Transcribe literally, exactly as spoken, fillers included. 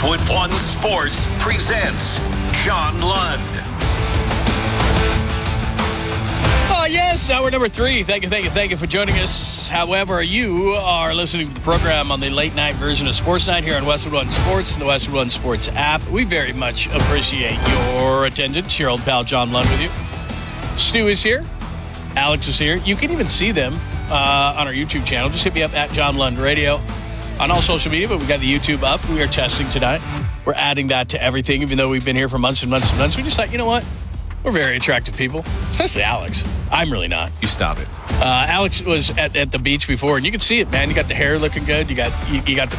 Westwood One Sports presents John Lund. Oh, yes, hour number three. Thank you, thank you, thank you for joining us. However, you are listening to the program on the late-night version of Sports Night here on Westwood One Sports and the Westwood One Sports app. We very much appreciate your attendance. Your old pal John Lund with you. Stu is here. Alex is here. You can even see them uh, on our YouTube channel. Just hit me up at John Lund Radio on all social media, but we've got the YouTube up. We are testing tonight. We're adding that to everything, even though we've been here for months and months and months. We just thought, you know what? We're very attractive people, especially Alex. I'm really not. You stop it. Uh, Alex was at, at the beach before, and you can see it, man. You got the hair looking good. You got you, you got the